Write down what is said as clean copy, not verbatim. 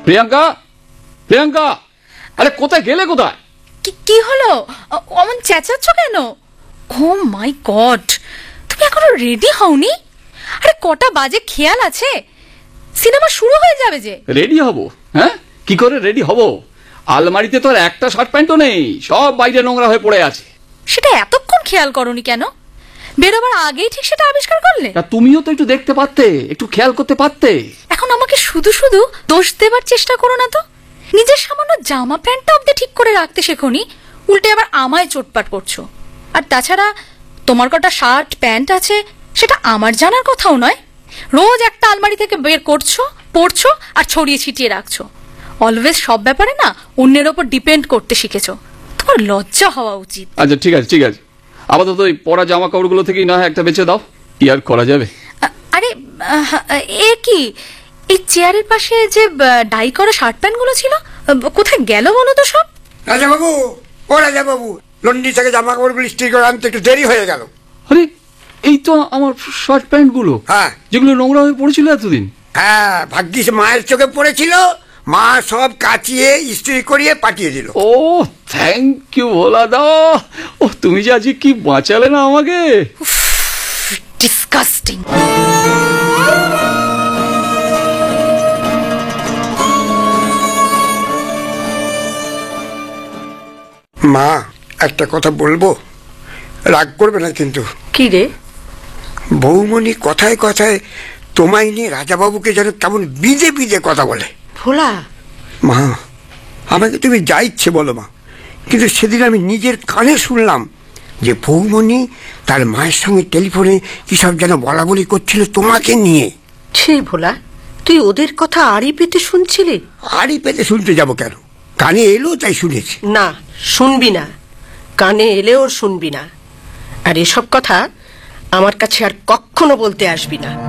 প্রিয়াঙ্কা, প্রিয়াঙ্কা, আরে কোথায় গেলে? কোথায়? কি হলো? অমন চেঁচাচ্ছ কেন? ও মাই গড, তুমি এখনো রেডি হওনি? আরে কটা বাজে খেয়াল আছে? সিনেমা শুরু হয়ে যাবে যে। রেডি হব? হ্যাঁ, কি করে রেডি হব? আলমারিতে তো আর একটা শার্ট প্যান্টও নেই, সব বাইরে নোংরা হয়ে পড়ে আছে। সেটা এতক্ষণ খেয়াল করনি কেন? বেরোবার আগেই ঠিক সেটা আবিষ্কার করলে। তুমিও তো একটু দেখতে পারতে, একটু খেয়াল করতে পারতে। এখন আমাকে শুধু শুধু দোষ দেবার চেষ্টা করো না তো। নিজের সামান্য জামা প্যান্টটা অব্দি ঠিক করে রাখতে শেখোনি, উল্টে আবার আমায় চোটপাট করছো। আর তাছাড়া তোমার কটা শার্ট প্যান্ট আছে সেটা আমার জানার কথাও নয়। রোজ একটা আলমারি থেকে বের করছো, পরছো আর ছড়িয়ে ছিটিয়ে রাখছো। অলওয়েজ সব ব্যাপারে না অন্যের ওপর ডিপেন্ড করতে শিখেছো। তোমার লজ্জা হওয়া উচিত। আচ্ছা ঠিক আছে, ঠিক আছে, আপাতত এই পরা জামা কাপড়গুলো থেকেই না একটা বেছে দাও। কি আর করা যাবে? আরে এ কি, এই চেয়ারের পাশে যে ডাই করা শার্ট প্যান্ট গুলো ছিল কোথায় গেল বলো তো সব? রাজা বাবু, ও রাজা বাবু, লন্ডি থেকে জামা কাপড়গুলো ইস্ত্রি করে আনতে একটু দেরি হয়ে গেল। আরে এই তো আমার শার্ট প্যান্ট গুলো, হ্যাঁ, যেগুলো নোংরা হয়ে পড়েছিল এতদিন। হ্যাঁ, ভাগ্যিস মায়ের চোখে পড়েছিল, মা সব কাচিয়ে ইস্ত্রি করিয়ে পাঠিয়ে দিল। ও থ্যাংক ইউ ভোলা দা। ও তুমি যে আজকে কি বাঁচালে না আমাকে। ডিসকাস্টিং। মা, একটা কথা বলবো, রাগ করবে না কিন্তু? কি রে? বৌমণি কথায় কথায় তোমায় নিয়ে রাজাবাবুকে যেন কেমন বিজে বিজে কথা বলে। ভোলা, মা, আমাকে তুমি যা ইচ্ছে বলো মা, কিন্তু সেদিন আমি নিজের কানে শুনলাম যে বৌমণি তার মায়ের সঙ্গে টেলিফোনে কিসব যেন বলা বলি করছিল তোমাকে নিয়ে। ছি ভোলা, তুই ওদের কথা আড়ি পেতে শুনছিলি? আড়ি পেতে শুনতে যাব কেন? কানে এলো তাই শুনেছি। না, শুনবি না, কানে এলেও শুনবি না। আর এসব কথা আমার কাছে আর কখনো বলতে আসবি না।